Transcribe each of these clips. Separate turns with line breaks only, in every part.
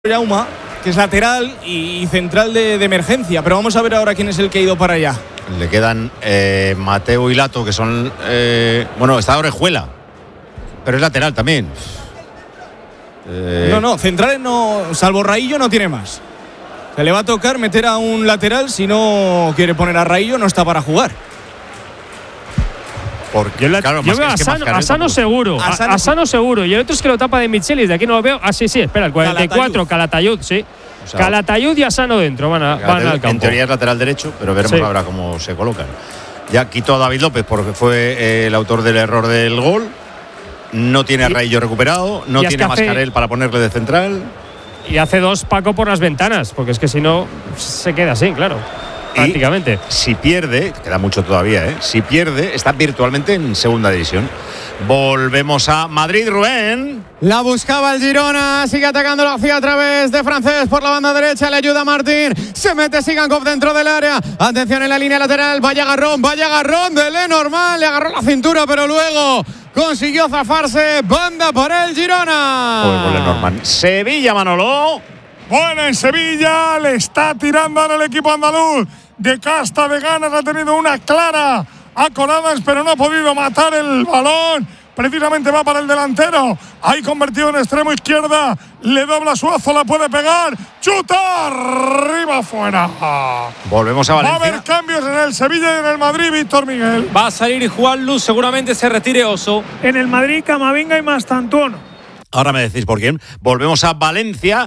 Jauma, que es lateral y central de emergencia, pero vamos a ver ahora quién es el que ha ido para allá.
Le quedan Mateo y Lato, que son está Orejuela, pero es lateral también.
No, centrales no, salvo Raillo no tiene más. Se le va a tocar meter a un lateral, si no quiere poner a Raillo no está para jugar.
Porque,
yo veo a Sano seguro. A Sano seguro. Y el otro es que lo tapa de Michelis. De aquí no lo veo. Sí, espera, el 44, Calatayud, sí. O sea, Calatayud y Asano dentro van al campo.
En teoría es lateral derecho, pero veremos ahora cómo se colocan. Ya quitó a David López porque fue el autor del error del gol. No tiene a Raillo recuperado. No tiene a Mascarell para ponerle de central.
Y hace dos Paco por las ventanas, porque es que si no se queda así, claro. Prácticamente.
Si pierde, queda mucho todavía, si pierde, está virtualmente en segunda división. Volvemos a Madrid, Rubén.
La buscaba el Girona, sigue atacando la FIA a través de Francés por la banda derecha, le ayuda Martín, se mete Sigankov dentro del área, atención en la línea lateral, vaya agarrón de Lenormand, le agarró la cintura pero luego consiguió zafarse, banda para el Girona.
Lenormand. Sevilla, Manolo.
Bueno, en Sevilla le está tirando ahora el equipo andaluz. De casta, de ganas, ha tenido una clara a Corades, pero no ha podido matar el balón. Precisamente va para el delantero. Ahí convertido en extremo izquierda. Le dobla Suazo, la puede pegar. ¡Chuta! Arriba, afuera.
Volvemos a Valencia.
Va a haber cambios en el Sevilla y en el Madrid, Víctor Miguel.
Va a salir Juan Luz, seguramente se retire Oso.
En el Madrid, Camavinga y Mastantuono.
Ahora me decís por quién. Volvemos a Valencia.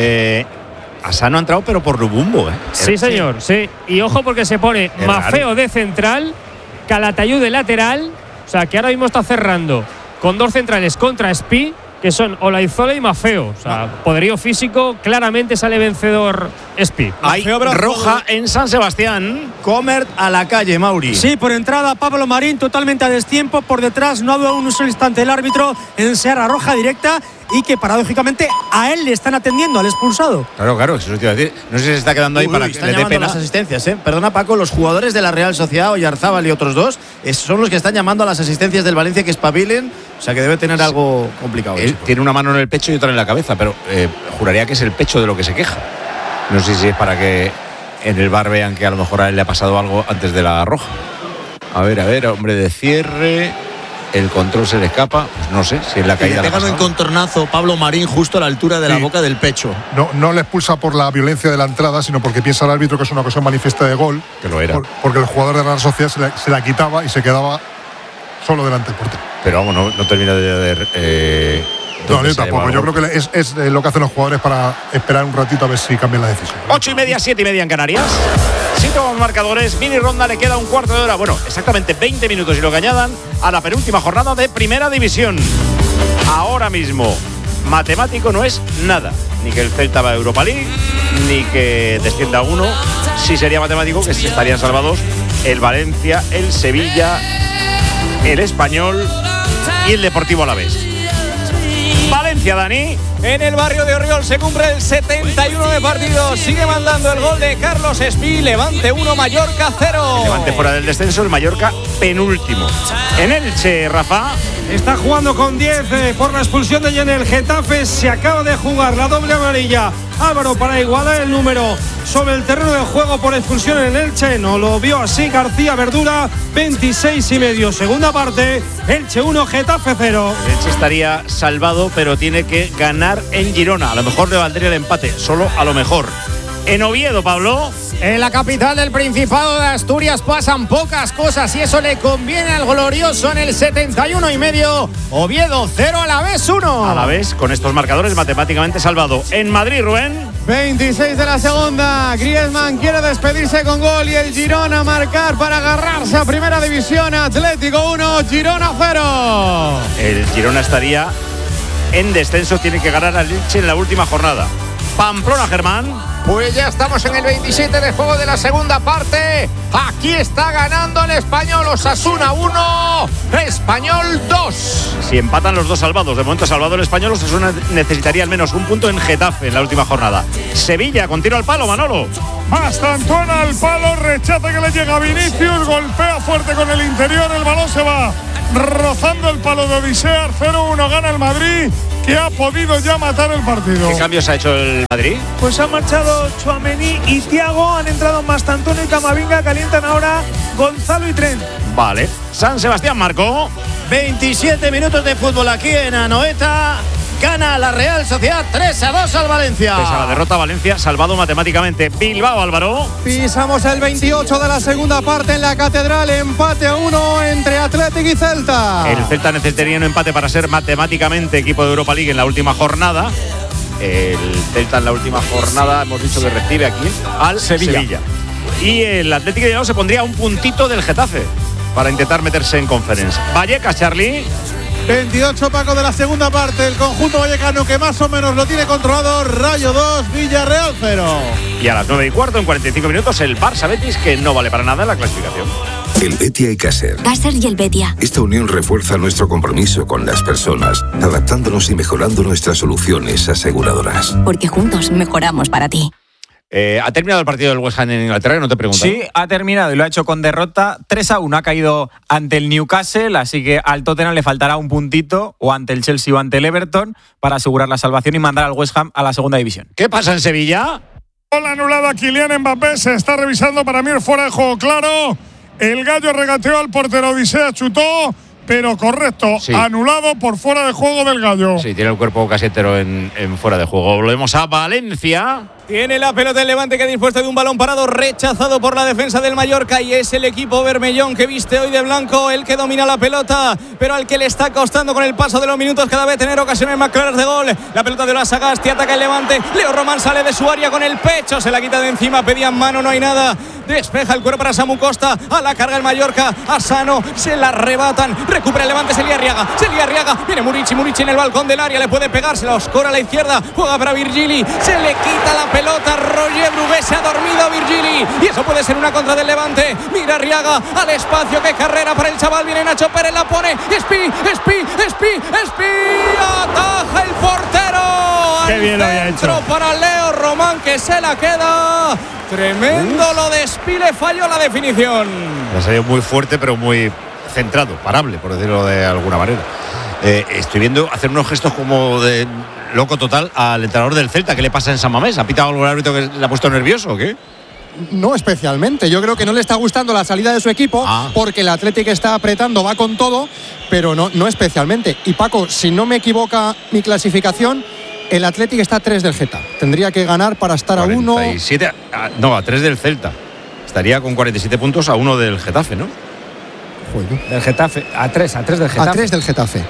Asano ha entrado, pero por Lubumbo.
Sí, señor, sí. Y ojo porque se pone Maffeo de central, Calatayud de lateral. O sea, que ahora mismo está cerrando con dos centrales contra Spi, que son Olaizola y Maffeo. O sea, poderío físico, claramente sale vencedor Spi.
Hay roja en San Sebastián.
Comert a la calle, Mauri.
Sí, por entrada Pablo Marín totalmente a destiempo. Por detrás no ha dado un solo instante el árbitro en Seara roja directa. Y que paradójicamente a él le están atendiendo, al expulsado.
Claro, eso te iba a decir. No sé si se está quedando ahí para que le dé pena.
Las asistencias, Perdona, Paco, los jugadores de la Real Sociedad, Oyarzábal y otros dos, son los que están llamando a las asistencias del Valencia que espabilen. O sea que debe tener algo complicado.
Él tiene una mano en el pecho y otra en la cabeza, pero juraría que es el pecho de lo que se queja. No sé si es para que en el bar vean que a lo mejor a él le ha pasado algo antes de la roja. A ver, hombre de cierre. El control se le escapa, pues no sé si es la caída.
Le pega un encontronazo Pablo Marín justo a la altura de la boca del pecho.
No le expulsa por la violencia de la entrada, sino porque piensa el árbitro que es una ocasión manifiesta de gol.
Que lo era.
Porque el jugador de la Real Sociedad se la quitaba y se quedaba solo delante del portero.
Pero vamos, no termina de
no, yo tampoco. Yo creo que es lo que hacen los jugadores para esperar un ratito a ver si cambian la decisión.
8:30, 7:30 en Canarias. Si tomamos marcadores, mini ronda, le queda un cuarto de hora. Bueno, exactamente 20 minutos y lo que añadan a la penúltima jornada de Primera División. Ahora mismo, matemático no es nada. Ni que el Celta va a Europa League, ni que descienda uno. Sí sería matemático que estarían salvados el Valencia, el Sevilla, el Español y el Deportivo Alavés. Valencia, Dani.
En el barrio de Orriol se cumple el 71 de partido. Sigue mandando el gol de Carlos Espí. Levante 1, Mallorca 0.
Levante fuera del descenso, el Mallorca penúltimo. En Elche, Rafa.
Está jugando con 10 por la expulsión de Yenel. Getafe se acaba de jugar la doble amarilla. Álvaro para igualar el número sobre el terreno de juego por expulsión en Elche. No lo vio así García Verdura. 26,5. Segunda parte. Elche 1, Getafe 0.
El Elche estaría salvado, pero tiene que ganar en Girona. A lo mejor le valdría el empate. Solo a lo mejor. En Oviedo, Pablo.
En la capital del Principado de Asturias pasan pocas cosas y eso le conviene al glorioso en el 71,5. Oviedo 0, Alavés 1.
Alavés con estos marcadores matemáticamente salvado. En Madrid, Rubén.
26 de la segunda. Griezmann quiere despedirse con gol y el Girona marcar para agarrarse a Primera División. Atlético 1, Girona 0.
El Girona estaría en descenso, tiene que ganar al Elche en la última jornada. Pamplona, Germán.
Pues ya estamos en el 27 de juego de la segunda parte. Aquí está ganando el Español. Osasuna 1, Español 2.
Si empatan los dos salvados, de momento salvado el Español, Osasuna necesitaría al menos un punto en Getafe en la última jornada. Sevilla, con tiro al palo, Manolo.
Mastantuono al palo, rechaza que le llega a Vinicius, golpea fuerte con el interior, el balón se va rozando el palo de Odisea. 0-1 gana el Madrid, que ha podido ya matar el partido.
¿Qué cambios ha hecho el Madrid?
Pues han marchado Tchouaméni y Thiago, han entrado Mastantuono y Camavinga, calientan ahora Gonzalo y Trent.
Vale. San Sebastián marcó.
27 minutos de fútbol aquí en Anoeta. Gana la Real Sociedad 3-2 al Valencia.
Pese a la derrota, Valencia salvado matemáticamente. Bilbao, Álvaro.
Pisamos el 28 de la segunda parte en la Catedral. Empate a 1 entre Athletic y Celta.
El Celta necesitaría un empate para ser matemáticamente equipo de Europa League en la última jornada. El Celta en la última jornada hemos dicho que recibe aquí al Sevilla. Y el Atlético de Bilbao se pondría un puntito del Getafe para intentar meterse en Conference. Vallecas, Charlie.
28, Paco, de la segunda parte. El conjunto vallecano que más o menos lo tiene controlado. Rayo 2, Villarreal 0.
Y a las 9:15, en 45 minutos, el Barça Betis, que no vale para nada en la clasificación.
El Betia y Caser.
Caser y el Betia.
Esta unión refuerza nuestro compromiso con las personas, adaptándonos y mejorando nuestras soluciones aseguradoras.
Porque juntos mejoramos para ti.
¿Ha terminado el partido del West Ham en Inglaterra? No te pregunto.
Sí, ha terminado y lo ha hecho con derrota 3-1. Ha caído ante el Newcastle, así que al Tottenham le faltará un puntito, o ante el Chelsea o ante el Everton, para asegurar la salvación y mandar al West Ham a la segunda división.
¿Qué pasa en Sevilla?
Gol anulado a Kylian Mbappé. Se está revisando, para mí el fuera de juego claro. El Gallo regateó al portero, Odisea chutó, pero correcto, sí. Anulado por fuera de juego del Gallo.
Sí, tiene el cuerpo casi entero en fuera de juego. Volvemos a Valencia.
Tiene la pelota el Levante, que ha dispuesto de un balón parado rechazado por la defensa del Mallorca, y es el equipo bermellón que viste hoy de blanco el que domina la pelota, pero al que le está costando con el paso de los minutos cada vez tener ocasiones más claras de gol. La pelota de la Sagasti, ataca el Levante, Leo Román sale de su área con el pecho, se la quita de encima, pedían mano, no hay nada, despeja el cuero para Samu Costa, a la carga el Mallorca, a Sano, se la arrebatan, recupera el Levante, se lía Arriaga, viene Murici en el balcón del área, le puede pegar, se la oscura a la izquierda, juega para Virgili, se le quita la pelota, Roger Brubé, se ha dormido Virgili, y eso puede ser una contra del Levante. Mira Arriaga al espacio, qué carrera para el chaval, viene Nacho Pérez, la pone, Espi, ataja el portero,
qué bien lo había hecho
para Leo Román, que se la queda. Tremendo lo de Espi, le falló la definición.
Ha salido muy fuerte, pero muy centrado, parable, por decirlo de alguna manera. Estoy viendo hacer unos gestos como de loco total al entrenador del Celta. ¿Qué le pasa en San Mamés? ¿Ha pitado algún árbitro que le ha puesto nervioso o qué?
No especialmente, yo creo que no le está gustando la salida de su equipo, porque el Atlético está apretando, va con todo, pero no especialmente. Y Paco, si no me equivoca mi clasificación, el Atlético está a 3 del Getafe. Tendría que ganar para estar
47,
a 1.
No, a 3 del Celta. Estaría con 47 puntos a 1 del Getafe, ¿no?
Del Getafe, a 3 del Getafe.
A 3 del Getafe.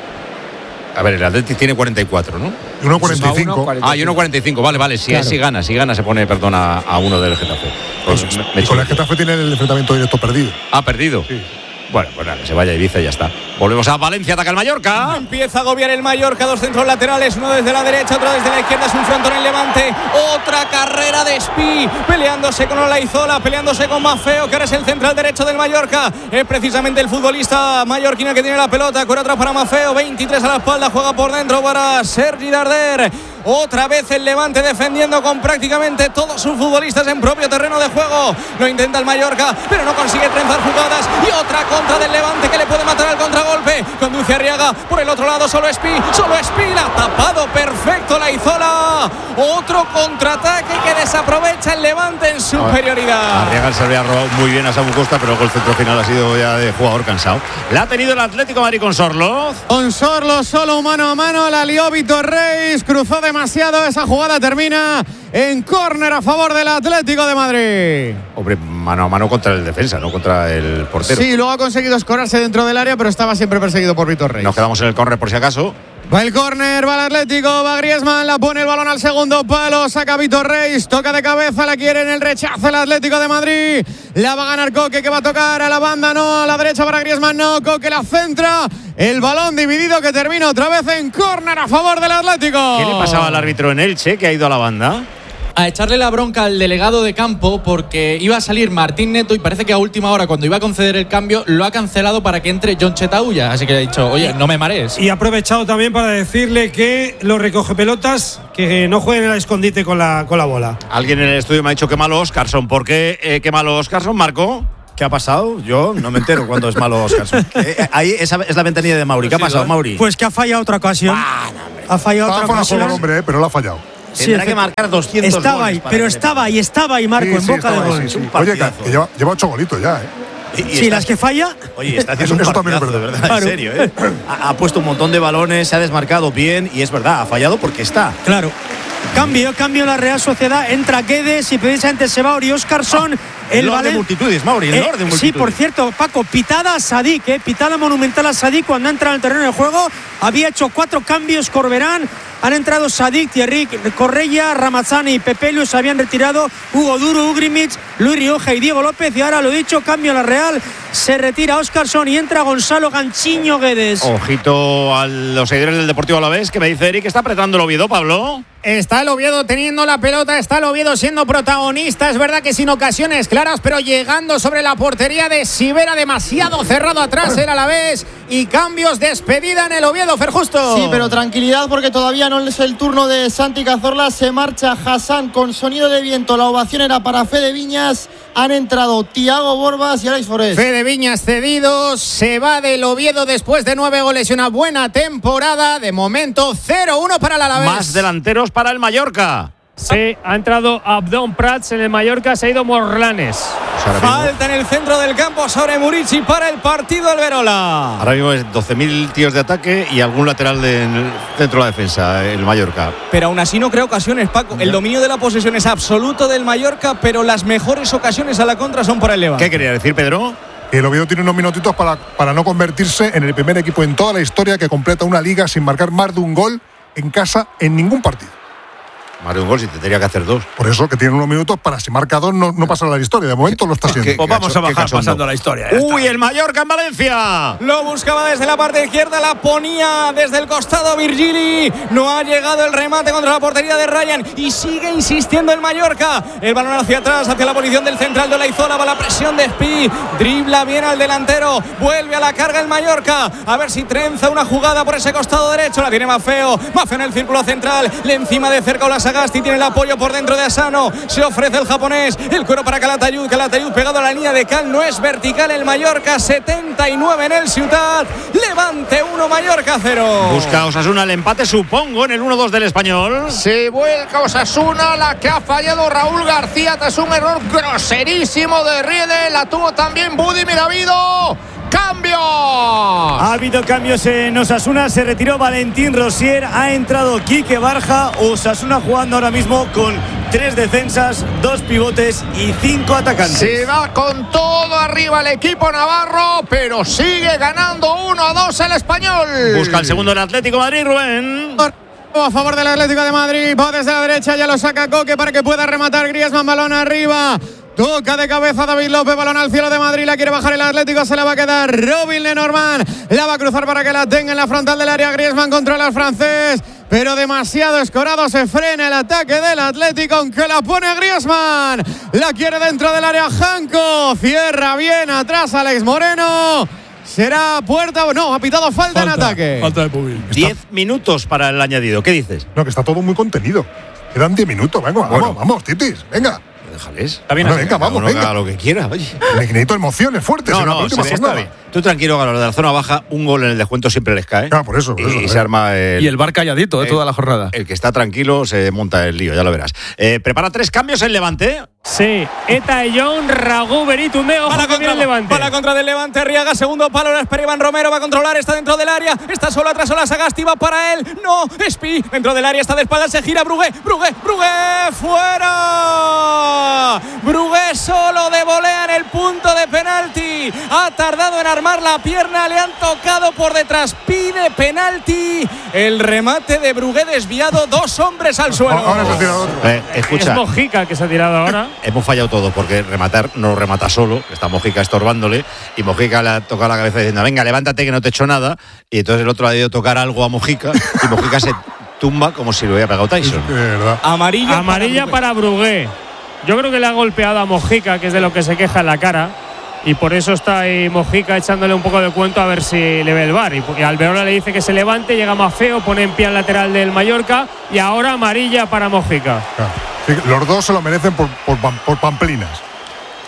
A ver, el Atlético tiene 44, ¿no?
1,45.
Y 1,45. Vale. Si claro. Si gana se pone, a 1 del Getafe.
Pues y con el Getafe tiene el enfrentamiento directo perdido.
¿Ha perdido? Sí. Bueno, pues nada, que se vaya a Ibiza y ya está. Volvemos a Valencia, ataca el Mallorca.
Empieza a agobiar el Mallorca, 2 centros laterales, uno desde la derecha, otro desde la izquierda, es un frontón en Levante. Otra carrera de Espi, peleándose con Olaizola, peleándose con Maffeo, que ahora es el central derecho del Mallorca. Es precisamente el futbolista mallorquino que tiene la pelota, con atrás para Maffeo, 23 a la espalda, juega por dentro para Sergi Darder. Otra vez el Levante defendiendo con prácticamente todos sus futbolistas en propio terreno de juego. Lo intenta el Mallorca, pero no consigue trenzar jugadas. Y otra contra del Levante que le puede matar al contragolpe. Conduce Arriaga por el otro lado, solo Espi, la ha tapado perfecto la Izola. Otro contraataque que desaprovecha el Levante en superioridad.
Arriaga se había robado muy bien a Samu Costa, pero el centro final ha sido ya de jugador cansado. La ha tenido el Atlético de Madrid con Sorloz.
Con Sorloz solo mano a mano, la lió Víctor Reis, cruzó demasiado, esa jugada termina en córner a favor del Atlético de Madrid.
Hombre, mano a mano contra el defensa, no contra el portero.
Sí, luego ha conseguido escorarse dentro del área, pero estaba siempre perseguido por Víctor Reis.
Nos quedamos en el córner por si acaso.
Va el córner, va el Atlético, va Griezmann, la pone el balón al segundo palo, saca Víctor Reis, toca de cabeza, la quiere en el rechazo el Atlético de Madrid. La va a ganar Coque, que va a tocar a la banda, no, a la derecha para Griezmann, no, Coque la centra. El balón dividido que termina otra vez en córner a favor del Atlético.
¿Qué le pasaba al árbitro en Elche, que ha ido a la banda?
A echarle la bronca al delegado de campo, porque iba a salir Martín Neto y parece que a última hora, cuando iba a conceder el cambio, lo ha cancelado para que entre John Chetauya. Así que ha dicho, oye, no me marees.
Y ha aprovechado también para decirle que los recogepelotas que no jueguen al escondite con la bola.
Alguien en el estudio me ha dicho que malo Oscarson. ¿Por qué qué malo Oscarson, Marco?
¿Qué ha pasado? Yo no me entero cuando es malo Óscarson. Ahí esa es la ventanilla de Mauri. ¿Qué ha pasado, Mauri?
Pues que ha fallado otra ocasión. Ha fallado otra ocasión.
Hombre, pero lo ha fallado.
Tendrá que marcar 200
estaba
goles
ahí, pero estaba ahí, Marco, en boca de gol.
Oye, que lleva 8 golitos ya,
Sí, las que falla.
Oye, está haciendo un partidazo, de verdad,
claro.
En serio, ¿eh? Ha puesto un montón de balones, se ha desmarcado bien y es verdad, ha fallado porque está.
Claro. Cambio la Real Sociedad, entra Guedes y precisamente se va Ori Óscarson.
El Lord de multitudes, Mauri, el Lord de multitudes.
Sí, por cierto, Paco, pitada a Sadik, pitada monumental a Sadik cuando ha entrado en el terreno de juego. Había hecho 4 cambios Corberán. Han entrado Sadik, Thierry Correia, Ramazani y Pepelu. Se habían retirado Hugo Duro, Ugrimic, Luis Rioja y Diego López. Y ahora, lo dicho, cambio a la Real. Se retira Óscarson y entra Gonzalo Ganchiño Guedes.
Ojito a los seguidores del Deportivo Alavés, que me dice Eric que está apretando el Oviedo, Pablo.
Está el Oviedo teniendo la pelota, está el Oviedo siendo protagonista. Es verdad que sin ocasiones claras, pero llegando sobre la portería de Sivera, demasiado cerrado atrás el Alavés. Y cambios, despedida en el Oviedo, Ferjusto.
Sí, pero tranquilidad porque todavía no es el turno de Santi Cazorla. Se marcha Hassan con sonido de viento. La ovación era para Fede Viñas. Han entrado Thiago Borbas y Alex Forés.
Fede Viñas cedido, se va del Oviedo después de 9 goles y una buena temporada. De momento 0-1 para el Alavés.
Más delanteros para el Mallorca.
Sí, ha entrado Abdón Prats en el Mallorca, se ha ido Morlanes.
Falta en el centro del campo sobre Murici para el partido Alberola.
Ahora mismo es 12.000 tiros de ataque y algún lateral en el centro de la defensa, el Mallorca.
Pero aún así no crea ocasiones, Paco. El dominio de la posesión es absoluto del Mallorca, pero las mejores ocasiones a la contra son para el Levante.
¿Qué quería decir, Pedro?
El Oviedo tiene unos minutitos para no convertirse en el primer equipo en toda la historia que completa una liga sin marcar más de un gol en casa en ningún partido.
Más de un gol, si tendría que hacer 2.
Por eso que tienen unos minutos para, si marca 2, no pasar a la historia. De momento lo está haciendo.
Pues vamos a bajar pasando a la historia. ¡Uy, el Mallorca en Valencia!
Lo buscaba desde la parte izquierda, la ponía desde el costado Virgili. No ha llegado el remate contra la portería de Ryan y sigue insistiendo el Mallorca. El balón hacia atrás, hacia la posición del central de Olaizola. Va la presión de Espí. Dribla bien al delantero. Vuelve a la carga el Mallorca. A ver si trenza una jugada por ese costado derecho. La tiene Maffeo. Maffeo en el círculo central. Le encima de cerca Olasagasti. Tiene el apoyo por dentro de Asano. Se ofrece el japonés. El cuero para Calatayud. Calatayud pegado a la línea de cal. No es vertical el Mallorca. 79 en el Ciutat. Levante 1, Mallorca 0.
Busca Osasuna el empate, supongo, en el 1-2 del Español.
Se vuelca Osasuna, la que ha fallado Raúl García tras un error groserísimo de Riede. La tuvo también Budimir. Ha habido ¡cambio!
Ha habido cambios en Osasuna. Se retiró Valentín Rosier. Ha entrado Quique Barja. Osasuna jugando ahora mismo con 3 defensas, 2 pivotes y 5 atacantes.
Se va con todo arriba el equipo navarro, pero sigue ganando 1-2 el Español.
Busca el segundo el Atlético de Madrid, Rubén.
A favor del Atlético de Madrid, va desde la derecha, ya lo saca Coque para que pueda rematar Griezmann, balón arriba. Toca de cabeza David López, balón al cielo de Madrid, la quiere bajar el Atlético, se la va a quedar Robin Lenormand, la va a cruzar para que la tenga en la frontal del área. Griezmann controla al francés, pero demasiado escorado, se frena el ataque del Atlético, aunque la pone Griezmann, la quiere dentro del área Janko, cierra bien atrás Alex Moreno. Será puerta o no, ha pitado falta en ataque.
Falta de Pubil. 10 minutos para el añadido. ¿Qué dices?
No, que está todo muy contenido. Quedan 10 minutos. Venga, vamos, Titis, venga.
Déjales.
Está bien, venga, vamos, venga.
Haga lo que quiera. Oye.
Necesito emociones fuertes.
No, está bien. Tú tranquilo, a los de la zona baja, un gol en el descuento siempre les cae.
Por eso.
Y se arma el.
Y el bar calladito de toda la jornada.
El que está tranquilo se monta el lío, ya lo verás. Prepara 3 cambios en Levante.
Sí, Eta Young, Ragú, Beritumeo,
para contra el Levante. Para contra del Levante, Arriaga, segundo palo, la espera Iván Romero, va a controlar, está dentro del área, está solo atrás, Olasagasti, va para él, no, Espi, dentro del área, está de espaldas, se gira Brugué, fuera. Brugué solo de volea en el punto de penalti, ha tardado en armar la pierna, le han tocado por detrás, pide penalti, el remate de Brugué desviado, 2 hombres al suelo.
Ahora se ha tirado otro.
Escucha.
Es Mojica que se ha tirado ahora.
Hemos fallado todo porque rematar no remata solo, está Mojica estorbándole y Mojica le ha tocado la cabeza diciendo venga, levántate que no te he hecho nada, y entonces el otro ha ido a tocar algo a Mojica y Mojica se tumba como si lo hubiera pegado Tyson.
Amarilla para Brugué. Yo creo que le ha golpeado a Mojica, que es de lo que se queja en la cara, y por eso está ahí Mojica echándole un poco de cuento a ver si le ve el VAR. Y Alberola le dice que se levante, llega Maffeo, pone en pie al lateral del Mallorca y ahora amarilla para Mojica.
Claro. Sí, los dos se lo merecen por pamplinas.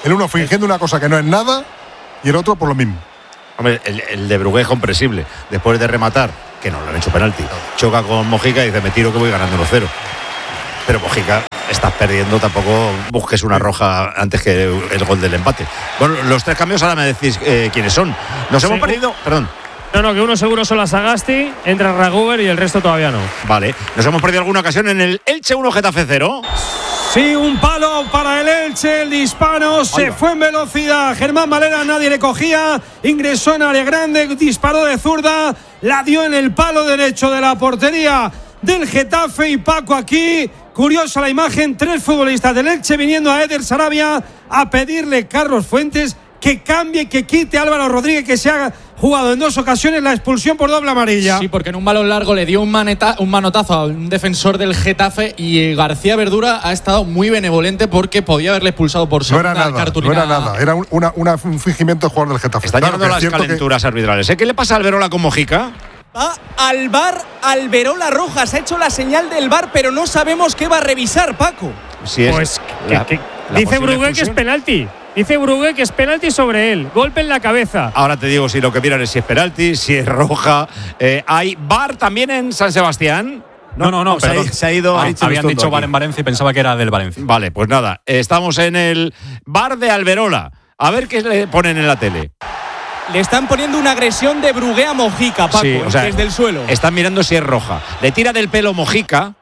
El uno fingiendo una cosa que no es nada y el otro por lo mismo.
Hombre, el de Brugué es comprensible. Después de rematar, que no le han hecho penalti, choca con Mojica y dice, me tiro que voy ganando 1-0. Pero Mojica, estás perdiendo, tampoco busques una roja antes que el gol del empate. Bueno, los 3 cambios ahora me decís quiénes son. Nos hemos perdido, perdón.
No, que uno seguro son la Sagasti, entra Raguber y el resto todavía no.
Vale, nos hemos perdido alguna ocasión en el Elche 1 Getafe 0.
Sí, un palo para el Elche, el disparo se fue en velocidad. Germán Valera nadie le cogía, ingresó en área grande, disparó de zurda, la dio en el palo derecho de la portería del Getafe y Paco aquí. Curiosa la imagen, 3 futbolistas del Elche viniendo a Eder Sarabia a pedirle Carlos Fuentes que cambie, que quite a Álvaro Rodríguez, que se ha jugado en 2 ocasiones la expulsión por doble amarilla.
Sí, porque en un balón largo le dio un manotazo a un defensor del Getafe y García Verdura ha estado muy benevolente porque podía haberle expulsado por segunda cartulina.
No era nada, era un fingimiento de jugador del Getafe.
Están llamando las calenturas arbitrales. ¿Qué le pasa a Alberola con Mojica?
Va al VAR Alberola Rojas. Ha hecho la señal del VAR, pero no sabemos qué va a revisar, Paco.
Si es
pues dice Brugué que es penalti. Dice Brugué que es penalti sobre él. Golpe en la cabeza.
Ahora te digo si lo que miran es si es penalti, si es roja. ¿Hay VAR también en San Sebastián?
No, perdón.
Se ha ido.
Habían dicho VAR en Valencia y pensaba que era del Valencia.
Vale, pues nada. Estamos en el VAR de Alberola. A ver qué le ponen en la tele.
Le están poniendo una agresión de Brugué a Mojica, Paco,
sí, o sea,
desde el suelo.
Están mirando si es roja. Le tira del pelo Mojica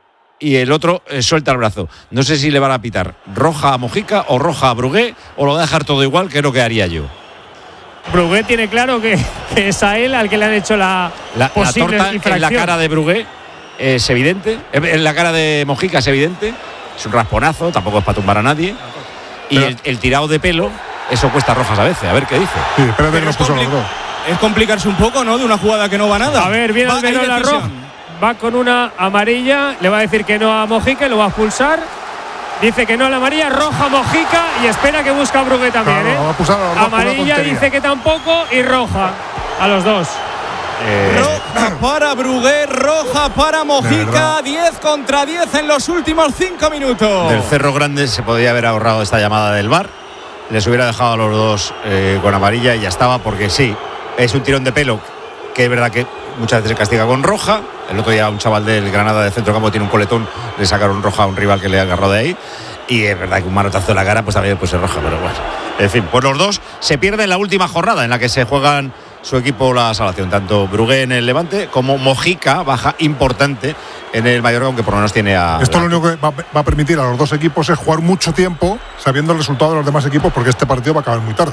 y el otro suelta el brazo. No sé si le van a pitar roja a Mojica o roja a Brugué o lo va a dejar todo igual, que es lo que haría yo.
Brugué tiene claro que es a él al que le han hecho la posible
torta
infracción.
En la cara de Brugué es evidente, en la cara de Mojica es evidente, es un rasponazo, tampoco es para tumbar a nadie. Y el tirado de pelo, eso cuesta rojas a veces, a ver qué dice.
Sí, espérate que nos puso los dos.
Es complicarse un poco, ¿no? De una jugada que no va nada.
A ver, viene Alberola roja. Va con una amarilla, le va a decir que no a Mojica y lo va a expulsar. Dice que no a la amarilla, roja Mojica y espera que busca a Brugué también.
Claro, va a expulsar a los dos,
amarilla dice que tampoco y roja a los dos.
Roja para Brugué, roja para Mojica, 10 contra 10 en los últimos 5 minutos.
Del Cerro Grande se podría haber ahorrado esta llamada del VAR. Les hubiera dejado a los dos con amarilla y ya estaba, porque sí, es un tirón de pelo, que es verdad que muchas veces se castiga con roja. El otro día un chaval del Granada de centrocampo tiene un coletón, le sacaron roja a un rival que le agarró de ahí. Y es verdad que un manotazo en la cara pues también pues es roja, pero bueno. En fin, pues los dos se pierden la última jornada en la que se juegan su equipo la salvación. Tanto Brugué en el Levante como Mojica, baja importante en el Mallorca, aunque por lo menos tiene a...
Esto lo único que va a permitir a los dos equipos es jugar mucho tiempo sabiendo el resultado de los demás equipos, porque este partido va a acabar muy tarde.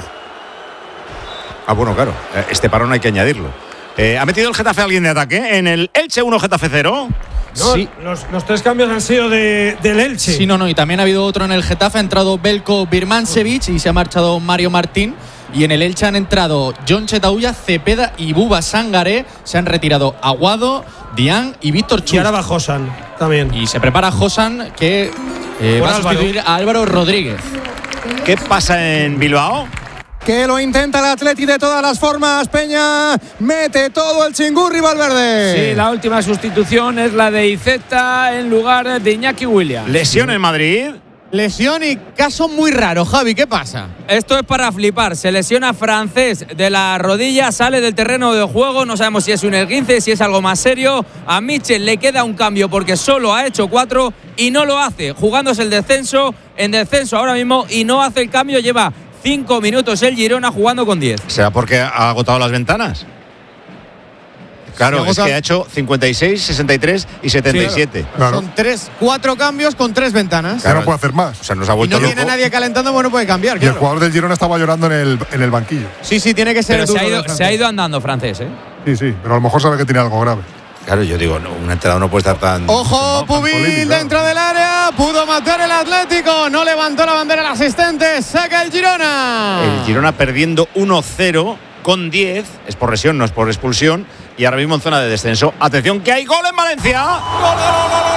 Ah, bueno, claro. Este parón hay que añadirlo. ¿Ha metido el Getafe a alguien de ataque en el Elche 1 Getafe 0?
No,
sí.
Los 3 cambios han sido del Elche.
Sí, no, y también ha habido otro en el Getafe. Ha entrado Belko Birmancevic y se ha marchado Mario Martín. Y en el Elche han entrado John Chetauya, Cepeda y Buba Sangaré. Se han retirado Aguado, Dian y Víctor Chus.
Y ahora va Josan también.
Y se prepara Josan, que va a sustituir a Álvaro Rodríguez.
¿Qué pasa en Bilbao?
Que lo intenta el Atleti de todas las formas. Peña mete todo el chingurri Valverde.
Sí, la última sustitución es la de Iceta en lugar de Iñaki Williams.
Lesión en Madrid.
Lesión y caso muy raro, Javi, ¿qué pasa?
Esto es para flipar, se lesiona Francés de la rodilla, sale del terreno de juego, no sabemos si es un esguince, si es algo más serio. A Mitchell le queda un cambio porque solo ha hecho 4 y no lo hace, jugándose el descenso, en descenso ahora mismo, y no hace el cambio, lleva 5 minutos el Girona jugando con 10.
¿Será porque ha agotado las ventanas? Claro, es que ha hecho 56, 63 y 77.
Sí, claro. Son 4 cambios con 3 ventanas.
Ya no puede hacer más.
O sea, nos ha vuelto
y no
loco.
tiene nadie calentando, bueno, puede cambiar.
Y el jugador del Girona estaba llorando en el banquillo.
Sí, tiene que ser.
Pero se ha ido andando Francés, ¿eh?
Sí, pero a lo mejor sabe que tiene algo grave.
Claro, yo digo, no, un entrenador no puede estar tan...
¡Ojo, Pubil dentro del área! Pudo matar el Atlético. No levantó la bandera el asistente. Saca el Girona.
El Girona perdiendo 1-0 con 10. Es por lesión, no es por expulsión. Y ahora mismo en zona de descenso. ¡Atención, que hay gol en Valencia!
¡Gol, gol, gol, gol!